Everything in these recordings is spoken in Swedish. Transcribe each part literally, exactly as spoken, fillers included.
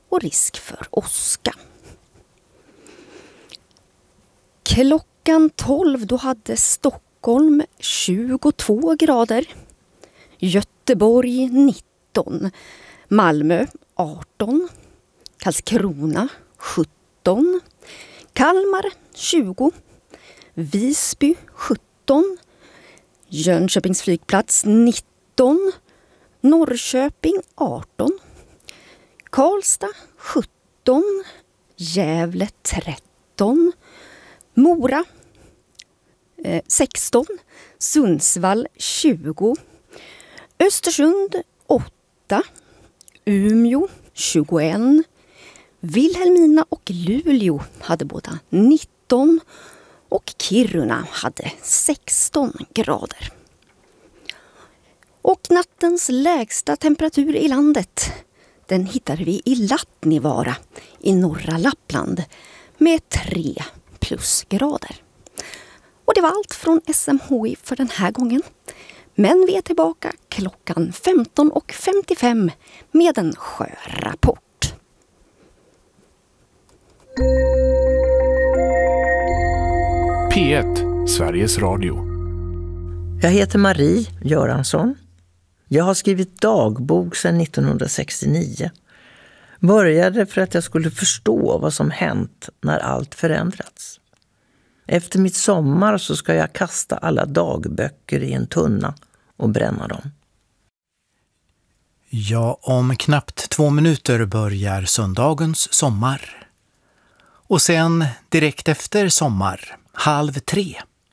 och risk för åska. Klockan tolv då hade Stockholm tjugotvå grader, Göteborg nitton, Malmö arton, Karlskrona sjutton, Kalmar tjugo, Visby sjutton, Jönköpings flygplats nitton, Norrköping arton, Karlstad sjutton, Gävle tretton, Mora eh, sexton, Sundsvall tjugo, Östersund åtta, Umeå tjugoett, Vilhelmina och Luleå hade båda nitton och Kiruna hade sexton grader. Och nattens lägsta temperatur i landet, den hittar vi i Lattnivaara i norra Lappland med tre plusgrader. Och det var allt från S M H I för den här gången. Men vi är tillbaka klockan femton och femtiofem med en sjörapport. P ett, Sveriges Radio. Jag heter Marie Göransson. Jag har skrivit dagbok sedan nittonhundrasextionio. Började för att jag skulle förstå vad som hänt när allt förändrats. Efter mitt sommar så ska jag kasta alla dagböcker i en tunna och bränna dem. Ja, om knappt två minuter börjar söndagens sommar. Och sen direkt efter sommar, halv tre.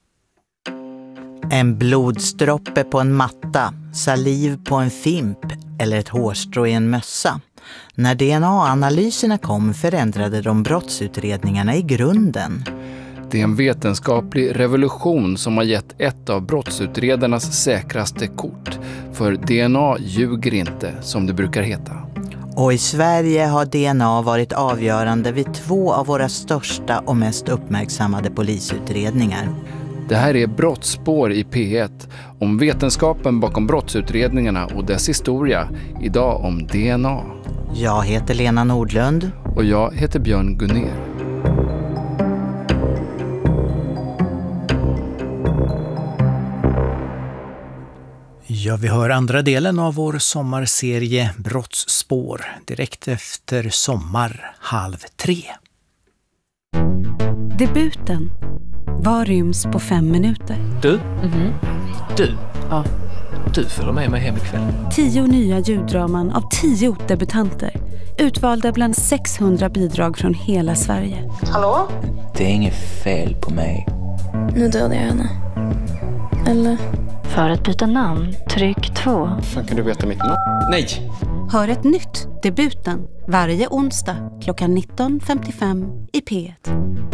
En blodsdroppe på en matta, saliv på en fimp eller ett hårstrå i en mössa. När D N A-analyserna kom förändrade de brottsutredningarna i grunden. Det är en vetenskaplig revolution som har gett ett av brottsutredarnas säkraste kort. För D N A ljuger inte, som det brukar heta. Och i Sverige har D N A varit avgörande vid två av våra största och mest uppmärksammade polisutredningar. Det här är Brottsspår i P ett, om vetenskapen bakom brottsutredningarna och dess historia. Idag om D N A. Jag heter Lena Nordlund. Och jag heter Björn Gunner. Ja, vi hör andra delen av vår sommarserie Brottsspår direkt efter sommar halv tre. Debuten. Vad ryms på fem minuter? Du? Mm-hmm. Du? Ja. Du följer med mig hem ikväll. Tio nya ljuddraman av tio debutanter. Utvalda bland sexhundra bidrag från hela Sverige. Hallå? Det är inget fel på mig. Nu dödar jag henne. Eller? För att byta namn, tryck två. Fan, kan du veta mitt namn? Nej! Hör ett nytt Debuten varje onsdag klockan nitton femtiofem i P ett.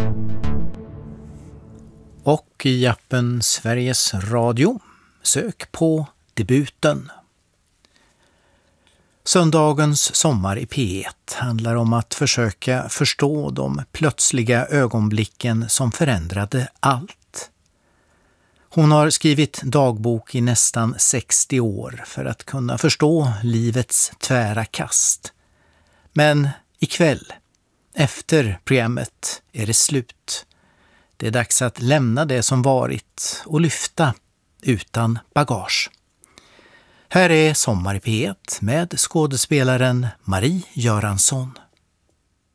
Och i appen Sveriges Radio, sök på Debuten. Söndagens sommar i P ett handlar om att försöka förstå de plötsliga ögonblicken som förändrade allt. Hon har skrivit dagbok i nästan sextio år för att kunna förstå livets tvära kast. Men ikväll, efter programmet, är det slut. Det är dags att lämna det som varit och lyfta utan bagage. Här är Sommar i P ett med skådespelaren Marie Göransson.